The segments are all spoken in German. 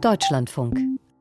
Deutschlandfunk.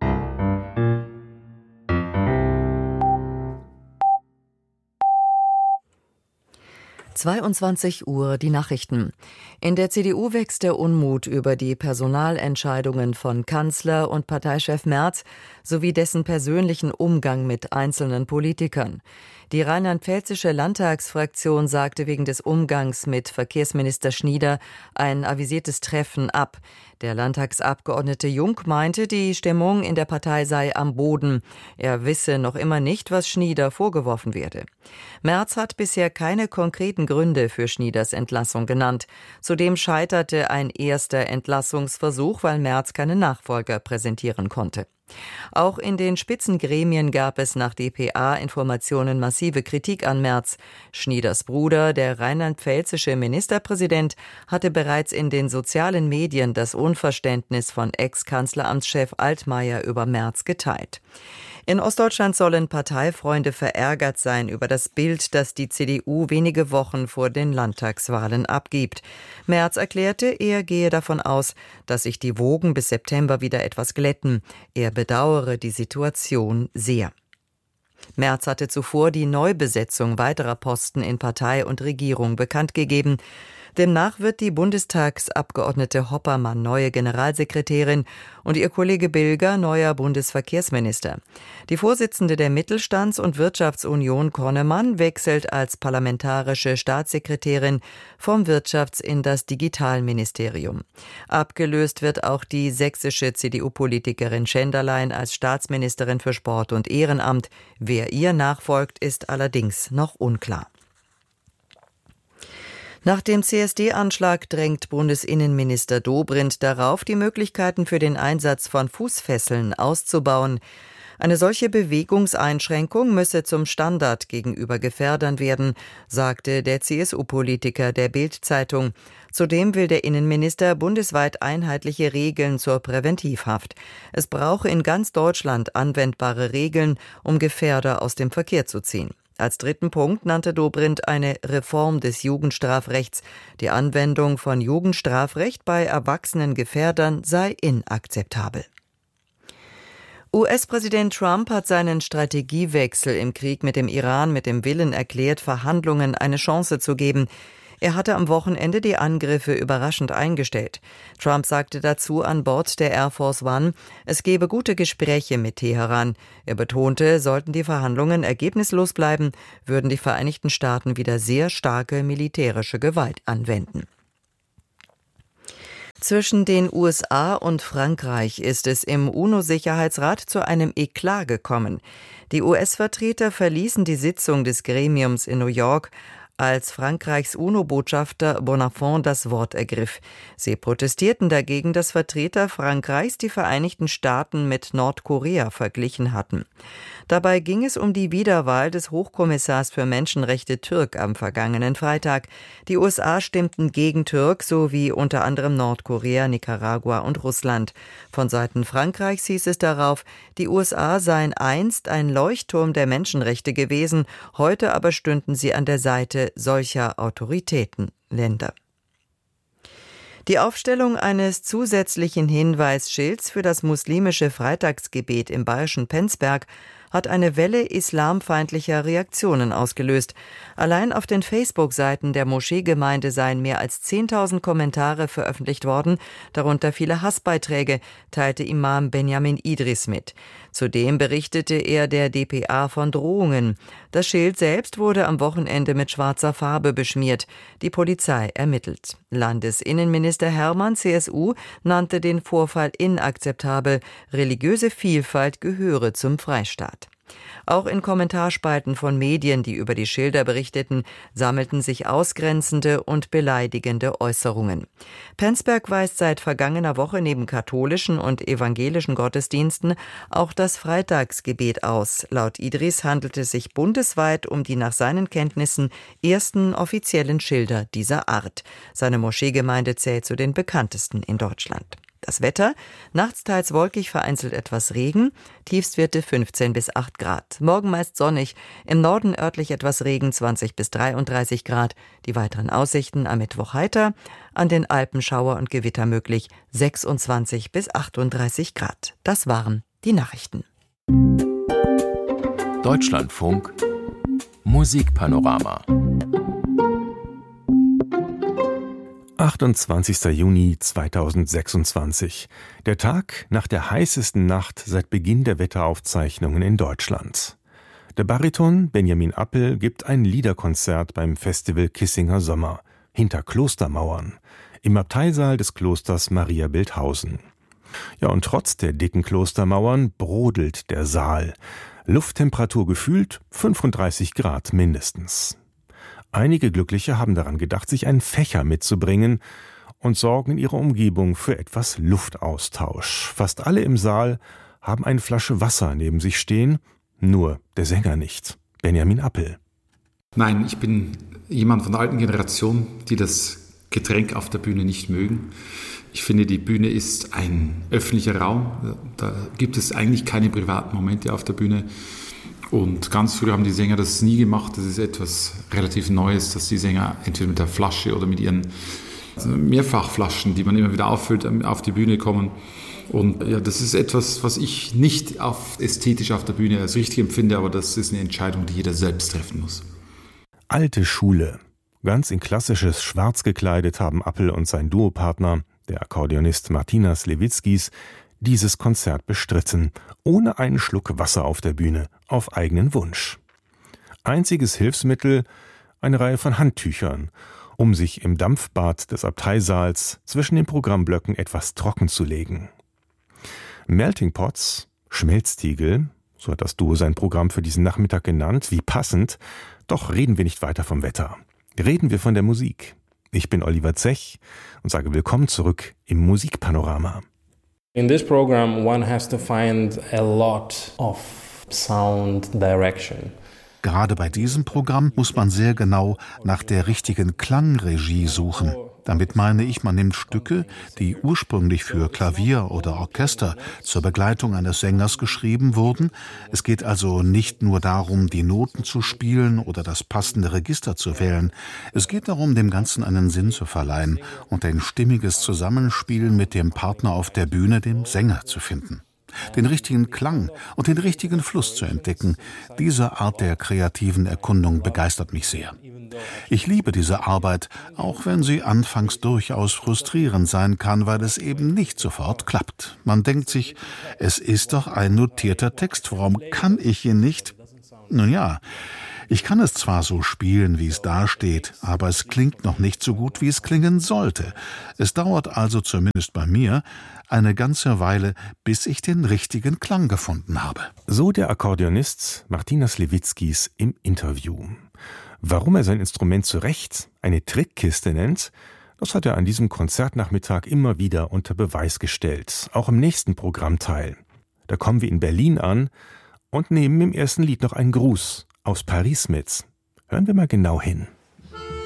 Uhr die Nachrichten. In der CDU wächst der Unmut über die Personalentscheidungen von Kanzler und Parteichef Merz sowie dessen persönlichen Umgang mit einzelnen Politikern. Die rheinland-pfälzische Landtagsfraktion sagte wegen des Umgangs mit Verkehrsminister Schnieder ein avisiertes Treffen ab. Der Landtagsabgeordnete Jung meinte, die Stimmung in der Partei sei am Boden. Er wisse noch immer nicht, was Schnieder vorgeworfen werde. Merz hat bisher keine konkreten Gründe für Schnieders Entlassung genannt. Zudem scheiterte ein erster Entlassungsversuch, weil Merz keinen Nachfolger präsentieren konnte. Auch in den Spitzengremien gab es nach dpa-Informationen massive Kritik an Merz. Schnieders Bruder, der rheinland-pfälzische Ministerpräsident, hatte bereits in den sozialen Medien das Unverständnis von Ex-Kanzleramtschef Altmaier über Merz geteilt. In Ostdeutschland sollen Parteifreunde verärgert sein über das Bild, das die CDU wenige Wochen vor den Landtagswahlen abgibt. Merz erklärte, er gehe davon aus, dass sich die Wogen bis September wieder etwas glätten. Er bedauere die Situation sehr. Merz hatte zuvor die Neubesetzung weiterer Posten in Partei und Regierung bekannt gegeben. Demnach wird die Bundestagsabgeordnete Hoppermann neue Generalsekretärin und ihr Kollege Bilger neuer Bundesverkehrsminister. Die Vorsitzende der Mittelstands- und Wirtschaftsunion Kornemann wechselt als parlamentarische Staatssekretärin vom Wirtschafts- in das Digitalministerium. Abgelöst wird auch die sächsische CDU-Politikerin Schenderlein als Staatsministerin für Sport und Ehrenamt. Wer ihr nachfolgt, ist allerdings noch unklar. Nach dem CSD-Anschlag drängt Bundesinnenminister Dobrindt darauf, die Möglichkeiten für den Einsatz von Fußfesseln auszubauen. Eine solche Bewegungseinschränkung müsse zum Standard gegenüber Gefährdern werden, sagte der CSU-Politiker der Bild-Zeitung. Zudem will der Innenminister bundesweit einheitliche Regeln zur Präventivhaft. Es brauche in ganz Deutschland anwendbare Regeln, um Gefährder aus dem Verkehr zu ziehen. Als dritten Punkt nannte Dobrindt eine Reform des Jugendstrafrechts. Die Anwendung von Jugendstrafrecht bei erwachsenen Gefährdern sei inakzeptabel. US-Präsident Trump hat seinen Strategiewechsel im Krieg mit dem Iran mit dem Willen erklärt, Verhandlungen eine Chance zu geben. Er hatte am Wochenende die Angriffe überraschend eingestellt. Trump sagte dazu an Bord der Air Force One, es gebe gute Gespräche mit Teheran. Er betonte, sollten die Verhandlungen ergebnislos bleiben, würden die Vereinigten Staaten wieder sehr starke militärische Gewalt anwenden. Zwischen den USA und Frankreich ist es im UNO-Sicherheitsrat zu einem Eklat gekommen. Die US-Vertreter verließen die Sitzung des Gremiums in New York, als Frankreichs UNO-Botschafter Bonafont das Wort ergriff. Sie protestierten dagegen, dass Vertreter Frankreichs die Vereinigten Staaten mit Nordkorea verglichen hatten. Dabei ging es um die Wiederwahl des Hochkommissars für Menschenrechte Türk am vergangenen Freitag. Die USA stimmten gegen Türk sowie unter anderem Nordkorea, Nicaragua und Russland. Von Seiten Frankreichs hieß es darauf, die USA seien einst ein Leuchtturm der Menschenrechte gewesen, heute aber stünden sie an der Seite solcher Autoritätenländer. Die Aufstellung eines zusätzlichen Hinweisschilds für das muslimische Freitagsgebet im bayerischen Penzberg hat eine Welle islamfeindlicher Reaktionen ausgelöst. Allein auf den Facebook-Seiten der Moscheegemeinde seien mehr als 10.000 Kommentare veröffentlicht worden, darunter viele Hassbeiträge, teilte Imam Benjamin Idris mit. Zudem berichtete er der dpa von Drohungen. Das Schild selbst wurde am Wochenende mit schwarzer Farbe beschmiert. Die Polizei ermittelt. Landesinnenminister Hermann, CSU, nannte den Vorfall inakzeptabel. Religiöse Vielfalt gehöre zum Freistaat. Auch in Kommentarspalten von Medien, die über die Schilder berichteten, sammelten sich ausgrenzende und beleidigende Äußerungen. Penzberg weist seit vergangener Woche neben katholischen und evangelischen Gottesdiensten auch das Freitagsgebet aus. Laut Idris handelt es sich bundesweit um die nach seinen Kenntnissen ersten offiziellen Schilder dieser Art. Seine Moscheegemeinde zählt zu den bekanntesten in Deutschland. Das Wetter: nachts teils wolkig, vereinzelt etwas Regen, Tiefstwerte 15 bis 8 Grad. Morgen meist sonnig, im Norden örtlich etwas Regen, 20 bis 33 Grad. Die weiteren Aussichten: am Mittwoch heiter, an den Alpen Schauer und Gewitter möglich, 26 bis 38 Grad. Das waren die Nachrichten. Deutschlandfunk Musikpanorama. 28. Juni 2026. Der Tag nach der heißesten Nacht seit Beginn der Wetteraufzeichnungen in Deutschland. Der Bariton Benjamin Appel gibt ein Liederkonzert beim Festival Kissinger Sommer hinter Klostermauern im Abteisaal des Klosters Maria Bildhausen. Ja, und trotz der dicken Klostermauern brodelt der Saal. Lufttemperatur gefühlt 35 Grad mindestens. Einige Glückliche haben daran gedacht, sich einen Fächer mitzubringen und sorgen in ihrer Umgebung für etwas Luftaustausch. Fast alle im Saal haben eine Flasche Wasser neben sich stehen, nur der Sänger nicht. Benjamin Appel. Nein, ich bin jemand von der alten Generation, die das Getränk auf der Bühne nicht mögen. Ich finde, die Bühne ist ein öffentlicher Raum. Da gibt es eigentlich keine privaten Momente auf der Bühne. Und ganz früh haben die Sänger das nie gemacht. Das ist etwas relativ Neues, dass die Sänger entweder mit der Flasche oder mit ihren Mehrfachflaschen, die man immer wieder auffüllt, auf die Bühne kommen. Und ja, das ist etwas, was ich nicht ästhetisch auf der Bühne als richtig empfinde, aber das ist eine Entscheidung, die jeder selbst treffen muss. Alte Schule. Ganz in klassisches Schwarz gekleidet haben Appel und sein Duopartner, der Akkordeonist Martinas Lewitzkis, dieses Konzert bestritten, ohne einen Schluck Wasser auf der Bühne, auf eigenen Wunsch. Einziges Hilfsmittel: eine Reihe von Handtüchern, um sich im Dampfbad des Abteisaals zwischen den Programmblöcken etwas trocken zu legen. Melting Pots, Schmelztiegel, so hat das Duo sein Programm für diesen Nachmittag genannt, wie passend. Doch reden wir nicht weiter vom Wetter. Reden wir von der Musik. Ich bin Oliver Zech und sage willkommen zurück im Musikpanorama. In this program, one has to find a lot of sound direction. Gerade bei diesem Programm muss man sehr genau nach der richtigen Klangregie suchen. Damit meine ich, man nimmt Stücke, die ursprünglich für Klavier oder Orchester zur Begleitung eines Sängers geschrieben wurden. Es geht also nicht nur darum, die Noten zu spielen oder das passende Register zu wählen. Es geht darum, dem Ganzen einen Sinn zu verleihen und ein stimmiges Zusammenspiel mit dem Partner auf der Bühne, dem Sänger, zu finden. Den richtigen Klang und den richtigen Fluss zu entdecken, diese Art der kreativen Erkundung begeistert mich sehr. Ich liebe diese Arbeit, auch wenn sie anfangs durchaus frustrierend sein kann, weil es eben nicht sofort klappt. Man denkt sich, es ist doch ein notierter Text, warum kann ich ihn nicht? Nun ja, ich kann es zwar so spielen, wie es da steht, aber es klingt noch nicht so gut, wie es klingen sollte. Es dauert also zumindest bei mir eine ganze Weile, bis ich den richtigen Klang gefunden habe. So der Akkordeonist Martinas Lewitzkis im Interview. Warum er sein Instrument zu Recht eine Trickkiste nennt, das hat er an diesem Konzertnachmittag immer wieder unter Beweis gestellt, auch im nächsten Programmteil. Da kommen wir in Berlin an und nehmen im ersten Lied noch einen Gruß aus Paris mit. Hören wir mal genau hin.